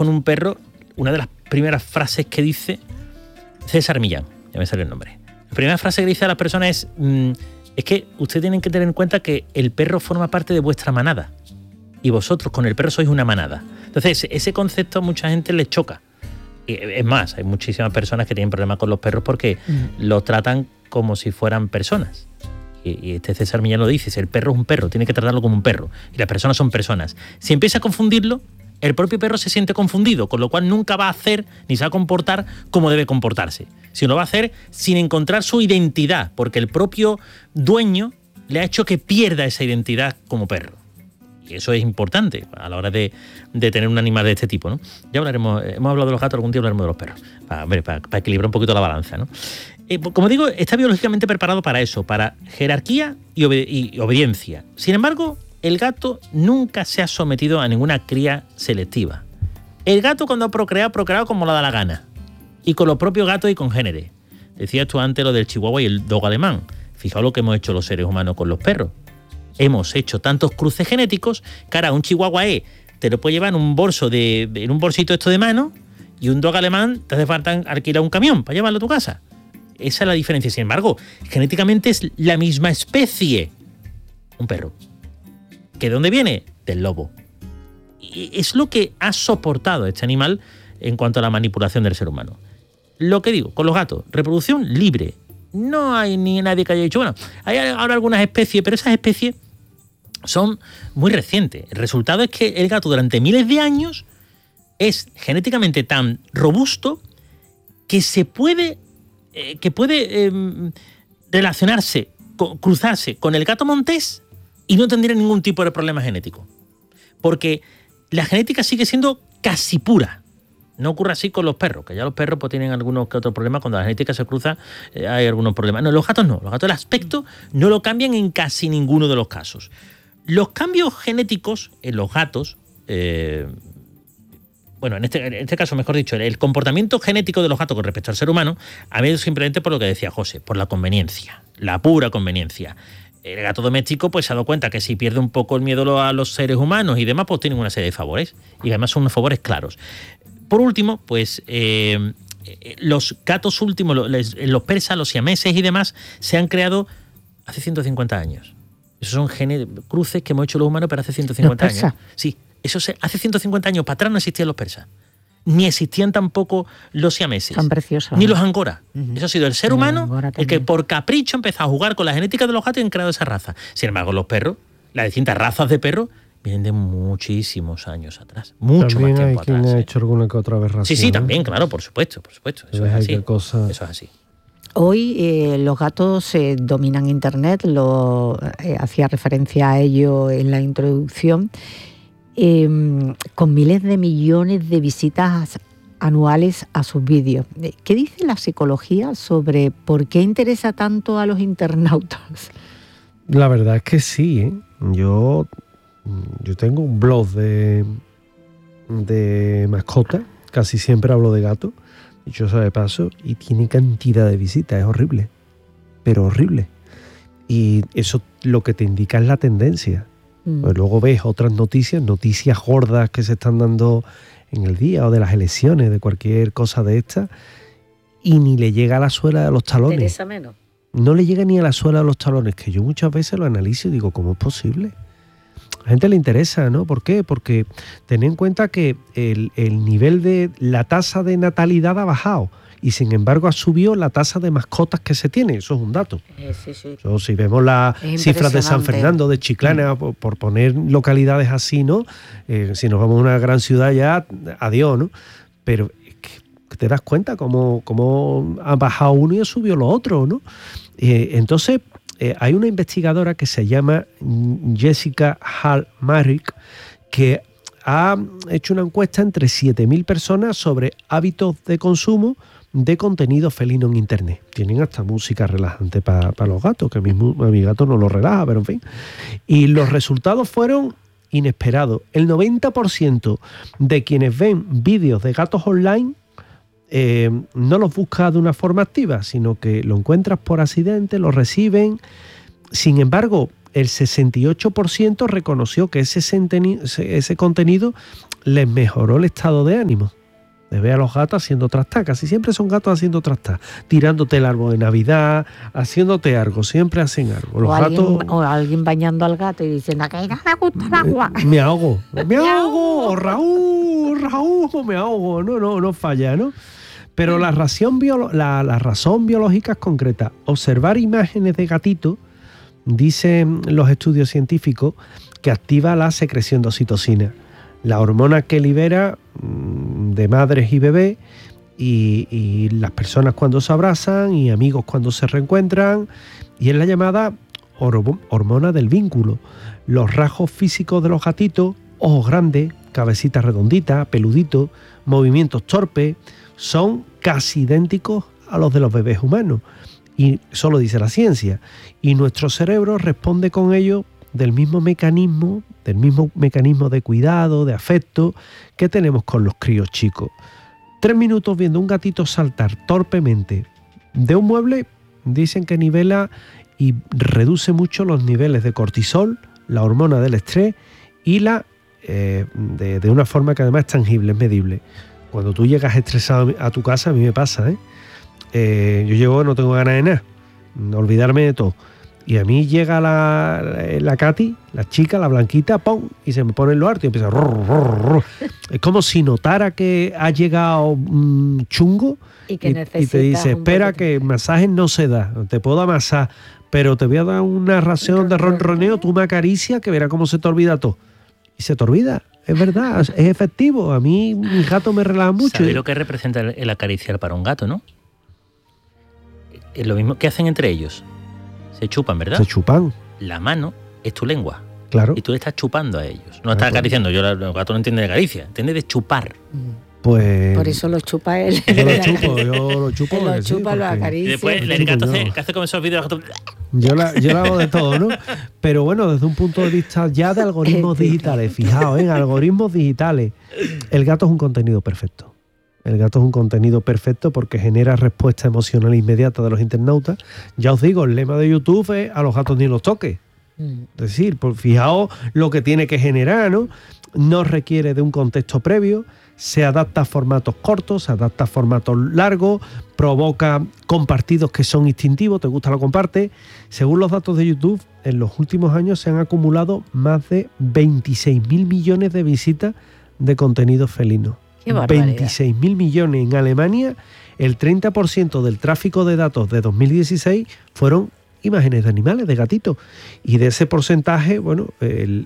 con un perro, una de las primeras frases que dice César Millán, ya me sale el nombre. La primera frase que dice a las personas es que ustedes tienen que tener en cuenta que el perro forma parte de vuestra manada y vosotros con el perro sois una manada. Entonces, ese concepto a mucha gente les choca. Es más, hay muchísimas personas que tienen problemas con los perros porque los tratan como si fueran personas. Y este César Millán lo dice, el perro es un perro, tiene que tratarlo como un perro. Y las personas son personas. Si empieza a confundirlo, el propio perro se siente confundido, con lo cual nunca va a hacer ni se va a comportar como debe comportarse. Sino lo va a hacer sin encontrar su identidad, porque el propio dueño le ha hecho que pierda esa identidad como perro. Y eso es importante a la hora de tener un animal de este tipo, ¿no? Ya hablaremos, hemos hablado de los gatos, algún día hablaremos de los perros, para equilibrar un poquito la balanza, ¿no? Como digo, está biológicamente preparado para eso, para jerarquía y obediencia. Sin embargo, el gato nunca se ha sometido a ninguna cría selectiva. El gato cuando ha procreado como le da la gana. Y con los propios gatos y congéneres. Decías tú antes lo del chihuahua y el dogo alemán. Fijaos lo que hemos hecho los seres humanos con los perros. Hemos hecho tantos cruces genéticos que ahora un chihuahua te lo puede llevar en un bolsito esto de mano, y un dogo alemán te hace falta alquilar un camión para llevarlo a tu casa. Esa es la diferencia. Sin embargo, genéticamente es la misma especie. Un perro. ¿Que de dónde viene? Del lobo. Y es lo que ha soportado este animal en cuanto a la manipulación del ser humano. Lo que digo, con los gatos, reproducción libre. No hay ni nadie que haya dicho, bueno, hay ahora algunas especies, pero esas especies son muy recientes. El resultado es que el gato durante miles de años es genéticamente tan robusto que puede relacionarse, cruzarse con el gato montés y no tendría ningún tipo de problema genético. Porque la genética sigue siendo casi pura. No ocurre así con los perros, que ya los perros pues tienen algunos que otros problemas. Cuando la genética se cruza, hay algunos problemas. No, los gatos no. Los gatos, el aspecto no lo cambian en casi ninguno de los casos. Los cambios genéticos en los gatos, en este caso, mejor dicho, el comportamiento genético de los gatos con respecto al ser humano ha habido simplemente por lo que decía José, por la conveniencia, la pura conveniencia. El gato doméstico pues se ha dado cuenta que si pierde un poco el miedo a los seres humanos y demás, pues tienen una serie de favores. Y además son unos favores claros. Por último, pues los gatos últimos, los persas, los siameses y demás, se han creado hace 150 años. Esos son cruces que hemos hecho los humanos, pero hace 150 años. Sí, hace 150 años para atrás no existían los persas. Ni existían tampoco los siameses. Son preciosos. Ni los angora. Eso ha sido el ser humano el que por capricho empezó a jugar con la genética de los gatos y han creado esa raza. Sin embargo, los perros, las distintas razas de perros, vienen de muchísimos años atrás. Mucho más tiempo atrás. ¿También hay quien ha hecho alguna que otra aberración? Sí, también, claro, por supuesto. Eso es así. Eso es así. Hoy los gatos dominan Internet, hacía referencia a ello en la introducción, con miles de millones de visitas anuales a sus vídeos. ¿Qué dice la psicología sobre por qué interesa tanto a los internautas? La verdad es que sí, ¿eh? Yo tengo un blog de mascota, casi siempre hablo de gato, dicho sea de paso, y tiene cantidad de visitas, es horrible, pero horrible. Y eso lo que te indica es la tendencia. Pues luego ves otras noticias gordas que se están dando en el día, o de las elecciones, de cualquier cosa de esta, y ni le llega a la suela de los talones. ¿Interesa menos? No le llega ni a la suela de los talones, que yo muchas veces lo analizo y digo, ¿cómo es posible? A la gente le interesa, ¿no? ¿Por qué? Porque ten en cuenta que el nivel de la tasa de natalidad ha bajado y sin embargo ha subido la tasa de mascotas que se tiene. Eso es un dato. Sí. Eso, si vemos las cifras de San Fernando, de Chiclana, por poner localidades así, ¿no? Si nos vamos a una gran ciudad ya, adiós, ¿no? Pero es que te das cuenta cómo ha bajado uno y ha subido lo otro, ¿no? Entonces, hay una investigadora que se llama Jessica Hall-Marrick que ha hecho una encuesta entre 7.000 personas sobre hábitos de consumo de contenido felino en Internet. Tienen hasta música relajante para los gatos, que a mi gato no lo relaja, pero en fin. Y los resultados fueron inesperados. El 90% de quienes ven vídeos de gatos online no los busca de una forma activa, sino que lo encuentras por accidente, lo reciben. Sin embargo, el 68% reconoció que ese contenido les mejoró el estado de ánimo. De ver a los gatos haciendo trastá, casi siempre son gatos haciendo trastá, tirándote el árbol de Navidad, haciéndote algo, siempre hacen algo. Los o alguien bañando al gato y diciendo que no me gusta el agua. Me ahogo, Raúl, me ahogo, no falla, ¿no? Pero la razón biológica es concreta. Observar imágenes de gatito, dicen los estudios científicos, que activa la secreción de oxitocina, la hormona que libera de madres y bebés, y las personas cuando se abrazan y amigos cuando se reencuentran, y es la llamada hormona del vínculo. Los rasgos físicos de los gatitos, ojos grandes, cabecita redondita, peludito, movimientos torpes, son casi idénticos a los de los bebés humanos, y eso lo dice la ciencia, y nuestro cerebro responde con ello del mismo mecanismo de cuidado, de afecto que tenemos con los críos chicos. 3 minutos viendo un gatito saltar torpemente de un mueble, dicen que nivela y reduce mucho los niveles de cortisol, la hormona del estrés, y de una forma que además es tangible, es medible. Cuando tú llegas estresado a tu casa, a mí me pasa, yo llego, no tengo ganas de nada, olvidarme de todo. Y a mí llega la Katy, la chica, la blanquita, ¡pum!, y se me pone en lo harto y empieza. Es como si notara que ha llegado chungo y te dice, espera, que el masaje no se da, te puedo amasar, pero te voy a dar una ración de ronroneo, tú me acaricias, que verás cómo se te olvida todo. Y se te olvida, es verdad, es efectivo. A mí mi gato me relaja mucho. ¿Sabes lo que representa el acariciar para un gato, no? Es lo mismo que hacen entre ellos. Se chupan, ¿verdad? Se chupan. La mano es tu lengua. Claro. Y tú le estás chupando a ellos. No estás acariciando. El gato no entiende de caricia, entiende de chupar. Pues... Por eso lo chupa él. Yo lo chupo. Él lo chupa, lo acaricia. Y después el gato hace como esos vídeos. Yo lo hago de todo, ¿no? Pero bueno, desde un punto de vista ya de algoritmos digitales, fijaos, en algoritmos digitales, el gato es un contenido perfecto. El gato es un contenido perfecto porque genera respuesta emocional inmediata de los internautas. Ya os digo, el lema de YouTube es a los gatos ni los toques. Es decir, pues fijaos lo que tiene que generar, ¿no? No requiere de un contexto previo, se adapta a formatos cortos, se adapta a formatos largos, provoca compartidos que son instintivos, te gusta lo comparte. Según los datos de YouTube, en los últimos años se han acumulado más de 26.000 millones de visitas de contenido felino. 26.000 millones. En Alemania, el 30% del tráfico de datos de 2016 fueron imágenes de animales, de gatitos. Y de ese porcentaje, bueno, el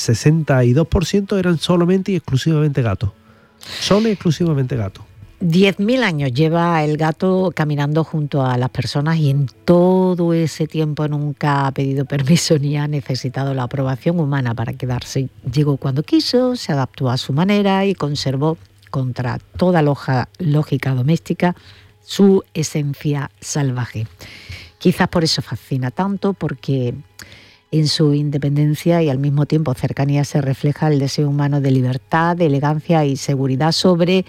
62% eran solamente y exclusivamente gatos. Son exclusivamente gatos. 10.000 años lleva el gato caminando junto a las personas y en todo ese tiempo nunca ha pedido permiso ni ha necesitado la aprobación humana para quedarse. Llegó cuando quiso, se adaptó a su manera y conservó, contra toda lógica doméstica, su esencia salvaje. Quizás por eso fascina tanto, porque en su independencia y al mismo tiempo cercanía se refleja el deseo humano de libertad, de elegancia y seguridad sobre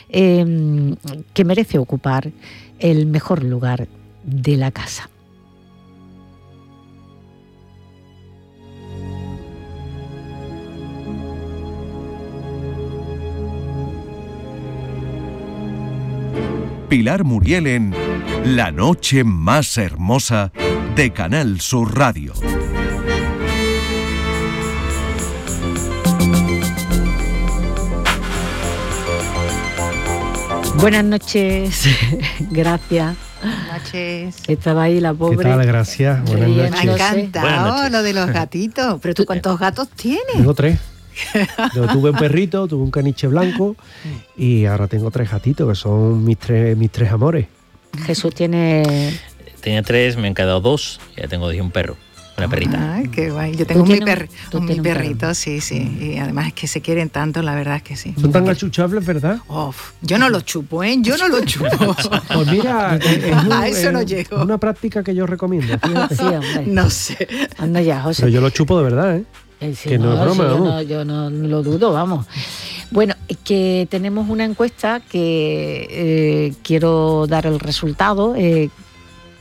que merece ocupar el mejor lugar de la casa. Pilar Muriel en La noche más hermosa de Canal Sur Radio. Buenas noches, gracias. Buenas noches. Estaba ahí la pobre. ¿Qué tal? Gracias. Buenas noches. Me ha encantado lo de los gatitos. Pero tú, ¿cuántos gatos tienes? Tengo 3. Yo tuve un perrito, tuve un caniche blanco y ahora tengo 3 gatitos que son mis tres amores. Jesús tiene... Tenía 3, me han quedado 2 y ya tengo un perro, una perrita. Ay, qué guay. Yo tengo mi perrito, sí. Y además es que se quieren tanto, la verdad es que sí. Son tan achuchables, ¿verdad? Yo no lo chupo, ¿eh? Yo no lo chupo. Pues mira, a eso no llego. Es una práctica que yo recomiendo. Sí, hombre. No sé. Anda ya, José. Pero yo lo chupo de verdad, ¿eh? Sí, que no es broma, vamos. Yo no lo dudo, vamos. Bueno, que tenemos una encuesta que quiero dar el resultado, que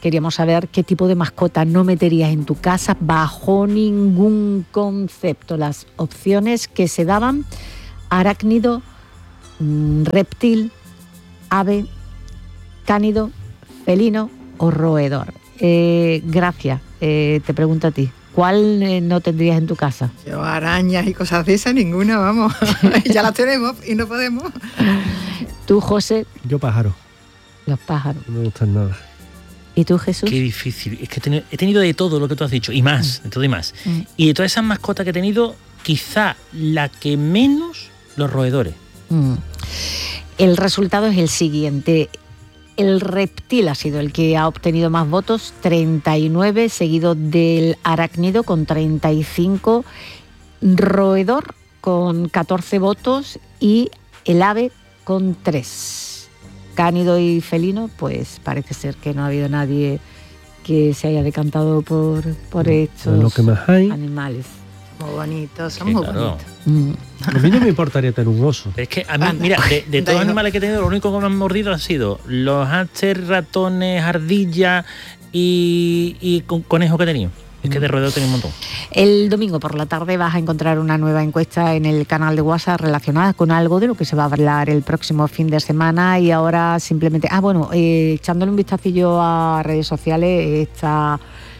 queríamos saber qué tipo de mascota no meterías en tu casa bajo ningún concepto. Las opciones que se daban: arácnido, reptil, ave, cánido, felino o roedor. Gracias, te pregunto a ti, ¿cuál no tendrías en tu casa? Yo arañas y cosas de esas, ninguna, vamos. Ya las tenemos y no podemos. ¿Tú, José? Yo pájaros. Los pájaros. No me gustan nada. ¿Y tú, Jesús? Qué difícil. Es que he tenido de todo lo que tú has dicho, y más, de todo y más. Y de todas esas mascotas que he tenido, quizá la que menos, los roedores. El resultado es el siguiente. El reptil ha sido el que ha obtenido más votos, 39, seguido del arácnido con 35, roedor con 14 votos y el ave con 3. Cánido y felino, pues parece ser que no ha habido nadie que se haya decantado por estos lo que más hay. Animales. Muy bonitos, son muy bonitos. A mí no me importaría tener un oso. Es que a mí, mira, de todos los animales que he tenido, lo único que me han mordido han sido los hámster, ratones, ardillas y conejos que he tenido. Es que de roedor tengo un montón. El domingo por la tarde vas a encontrar una nueva encuesta en el canal de WhatsApp relacionada con algo de lo que se va a hablar el próximo fin de semana. Y ahora simplemente... echándole un vistacillo a redes sociales, está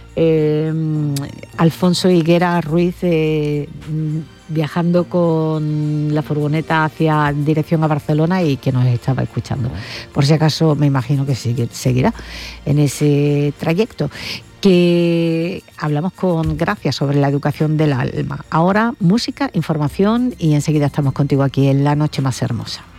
Alfonso Higuera Ruiz viajando con la furgoneta hacia dirección a Barcelona y que nos estaba escuchando. Por si acaso, me imagino que seguirá en ese trayecto. Que hablamos con Gracia sobre la educación del alma. Ahora música, información y enseguida estamos contigo aquí en La Noche Más Hermosa.